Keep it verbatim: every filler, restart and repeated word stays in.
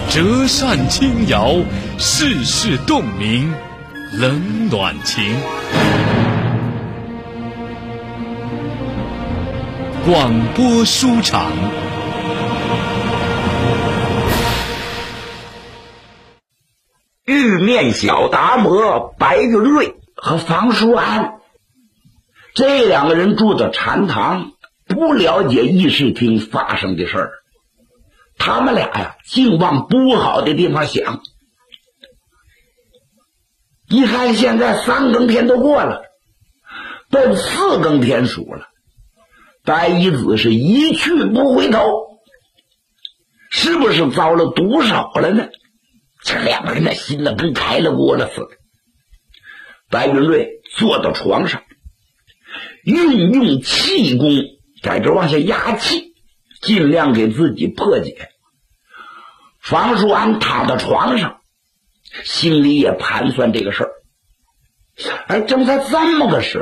折扇轻摇，世事洞明冷暖情。广播书场。 玉面小达摩白云瑞和房叔安这两个人住的禅堂，不了解议事厅发生的事儿，他们俩呀净往不好的地方想。一看现在三更天都过了，奔四更天数了，白衣子是一去不回头，是不是遭了毒手了呢？这两个人的心呢跟开了锅了似的。白云瑞坐到床上，运用气功在这往下压气，尽量给自己破解。房叔安躺到床上，心里也盘算这个事儿。而正在这么个时候，